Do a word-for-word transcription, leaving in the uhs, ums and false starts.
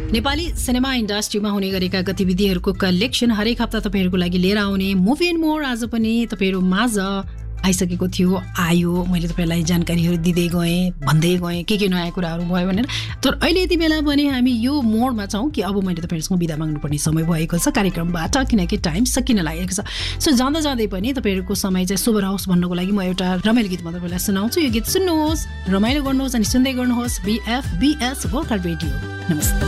Nepali cinema इन्डस्ट्रीमा हुने गरेका गतिविधिहरूको कलेक्सन हरेक हप्ता तपाईँहरूको लागि लिएर आउने मुभी एन्ड मोर आज पनि तपाईँहरू माझ आइसकेको थियो आयो मैले तपाईँलाई जानकारीहरू दिँदै गएँ भन्दै गएँ के के नयाँ कुराहरू भयो भनेर तर अहिले यति बेला पनि हामी यो मोडमा छौँ कि अब मैले तपाईँहरूसँग बिदा माग्नुपर्ने समय भएको छ कार्यक्रमबाट किनकि टाइम सकिन लागेको छ सो जाँदा जाँदै पनि तपाईँहरूको समय चाहिँ शुभ रहोस् भन्नको लागि म एउटा रमाइलो गीत म तपाईँलाई सुनाउँछु यो गीत सुन्नुहोस् रमाइलो गर्नुहोस् अनि सुन्दै गर्नुहोस् बिएफ बिएस गोर्खा रेडियो नमस्ते